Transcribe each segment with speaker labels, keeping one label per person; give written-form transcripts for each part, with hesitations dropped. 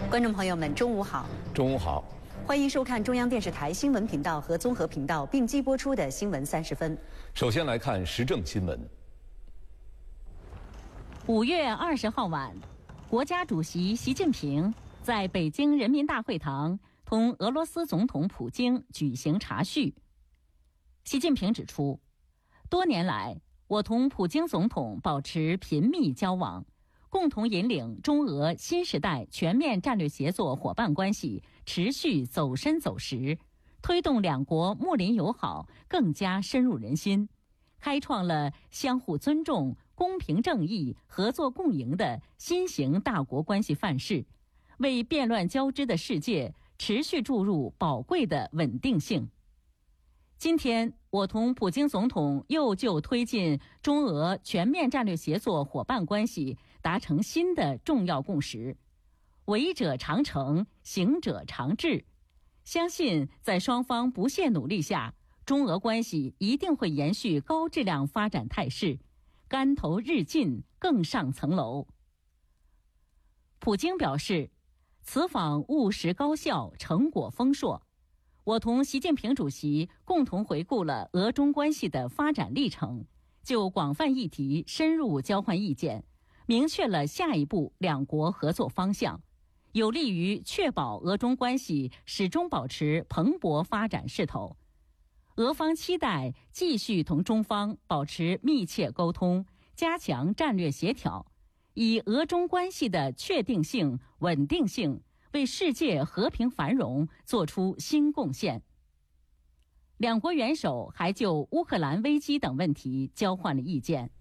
Speaker 1: 观众朋友们，中午好！
Speaker 2: 中午好，
Speaker 1: 欢迎收看中央电视台新闻频道和综合频道并机播出的《新闻30分》。
Speaker 2: 首先来看时政新闻。
Speaker 3: 5月20号晚，国家主席习近平在北京人民大会堂同俄罗斯总统普京举行茶叙。习近平指出，多年来，我同普京总统保持频密交往，共同引领中俄新时代全面战略协作伙伴关系持续走深走实，推动两国睦邻友好更加深入人心，开创了相互尊重、公平正义、合作共赢的新型大国关系范式，为变乱交织的世界持续注入宝贵的稳定性。今天，我同普京总统又就推进中俄全面战略协作伙伴关系达成新的重要共识，为者常成，行者常至。相信在双方不懈努力下，中俄关系一定会延续高质量发展态势，竿头日进，更上层楼。普京表示，此访务实高效，成果丰硕。我同习近平主席共同回顾了俄中关系的发展历程，就广泛议题深入交换意见，明确了下一步两国合作方向，有利于确保俄中关系始终保持蓬勃发展势头。俄方期待继续同中方保持密切沟通，加强战略协调，以俄中关系的确定性、稳定性为世界和平繁荣做出新贡献。两国元首还就乌克兰危机等问题交换了意见。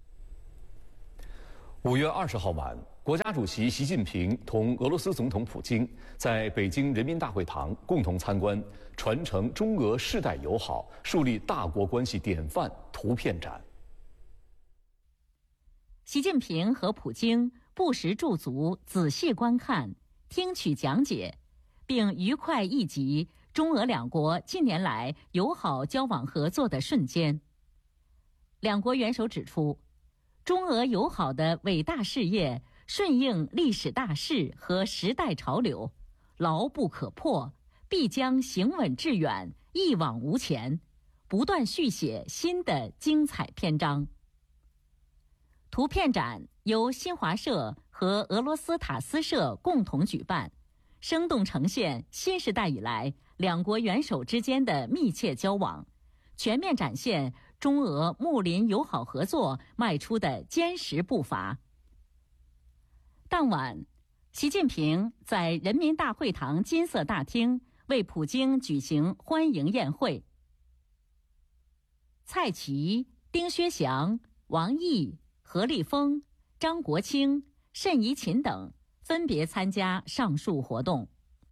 Speaker 2: 5月20号晚，国家主席习近平同俄罗斯总统普京在北京人民大会堂共同参观传承中俄世代友好、树立大国关系典范图片展。
Speaker 3: 习近平和普京不时驻足，仔细观看，听取讲解，并愉快忆及中俄两国近年来友好交往合作的瞬间。两国元首指出，中俄友好的伟大事业顺应历史大势和时代潮流，牢不可破，必将行稳致远，一往无前，不断续写新的精彩篇章。图片展由新华社和俄罗斯塔斯社共同举办，生动呈现新时代以来两国元首之间的密切交往，全面展现中俄睦邻友好合作迈出的坚实步伐。当晚，习近平在人民大会堂金色大厅为普京举行欢迎宴会。蔡奇、丁薛祥、王毅、何立峰、张国清、单怡琴等分别参加上述活动。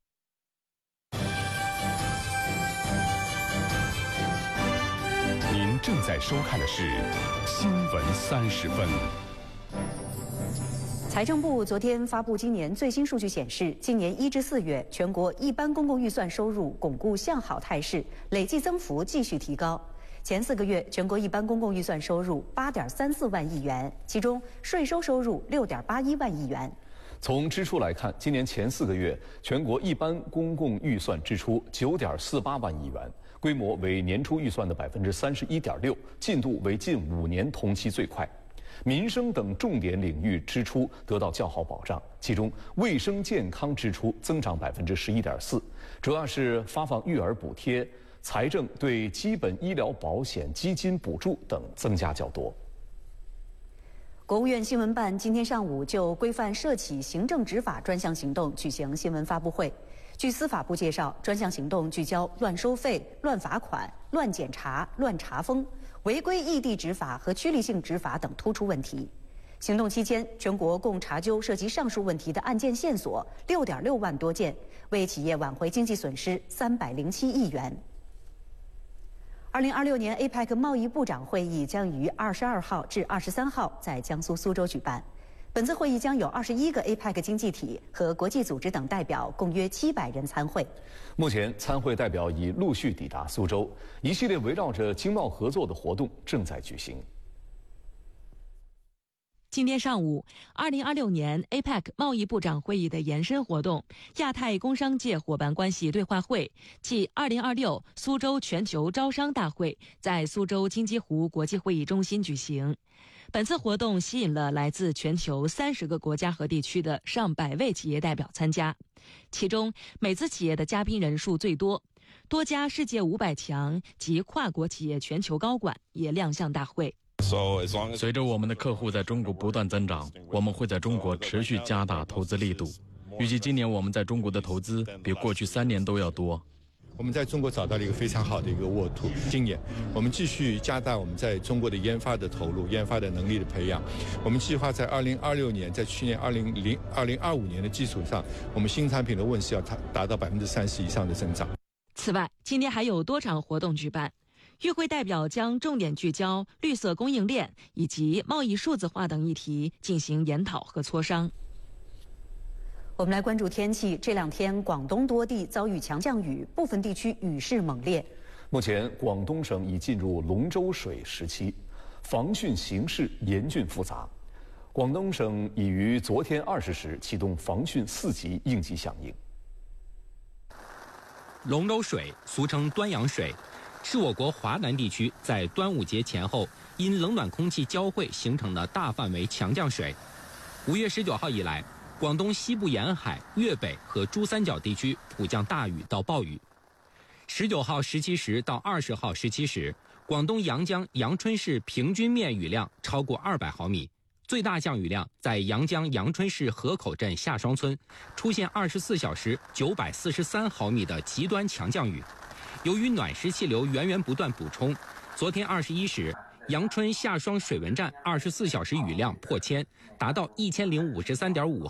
Speaker 4: 您正在收看的是《新闻30分》。
Speaker 1: 财政部昨天发布今年最新数据显示，今年1至4月，全国一般公共预算收入巩固向好态势，累计增幅继续提高。前4个月，全国一般公共预算收入8.34万亿元，其中税收收入6.81万亿元。
Speaker 2: 从支出来看，今年前4个月，全国一般公共预算支出9.48万亿元，规模为年初预算的31.6%，进度为近5年同期最快。民生等重点领域支出得到较好保障，其中卫生健康支出增长11.4%，主要是发放育儿补贴、财政对基本医疗保险基金补助等增加较多。
Speaker 1: 国务院新闻办今天上午就规范涉企行政执法专项行动举行新闻发布会。据司法部介绍，专项行动聚焦乱收费、乱罚款、乱检查、乱查封、违规异地执法和趋利性执法等突出问题。行动期间，全国共查究涉及上述问题的案件线索6.6万多件，为企业挽回经济损失307亿元。2026年 APEC 贸易部长会议将于22号至23号在江苏苏州举办。本次会议将有21个 APEC 经济体和国际组织等代表，共约700人参会。
Speaker 2: 目前，参会代表已陆续抵达苏州，一系列围绕着经贸合作的活动正在举行。
Speaker 5: 今天上午，2026年 APEC 贸易部长会议的延伸活动——亚太工商界伙伴关系对话会暨2026苏州全球招商大会在苏州金鸡湖国际会议中心举行。本次活动吸引了来自全球30个国家和地区的上百位企业代表参加，其中美资企业的嘉宾人数最多，多家世界500强及跨国企业全球高管也亮相大会。
Speaker 6: 随着我们的客户在中国不断增长，我们会在中国持续加大投资力度。预计今年我们在中国的投资比过去3年都要多。
Speaker 7: 我们在中国找到了一个非常好的一个沃土经验，我们继续加大我们在中国的研发的投入、研发的能力的培养。我们计划在2026年，在去年2025年的基础上，我们新产品的问世要达到30%以上的增长。
Speaker 5: 此外，今天还有多场活动举办。与会代表将重点聚焦绿色供应链以及贸易数字化等议题进行研讨和磋商。
Speaker 1: 我们来关注天气，这2天广东多地遭遇强降雨，部分地区雨势猛烈。
Speaker 2: 目前，广东省已进入龙舟水时期，防汛形势严峻复杂。广东省已于昨天20时启动防汛4级应急响应。
Speaker 8: 龙舟水俗称端阳水，是我国华南地区在端午节前后因冷暖空气交汇形成的大范围强降水。5月19号以来，广东西部沿海、粤北和珠三角地区普降大雨到暴雨。19号17时到20号17时，广东阳江阳春市平均面雨量超过200毫米，最大降雨量在阳江阳春市河口镇下双村出现24小时943毫米的极端强降雨。由于暖湿气流源源不断补充，昨天21时，阳春下双水文站24小时雨量破千，达到1053.5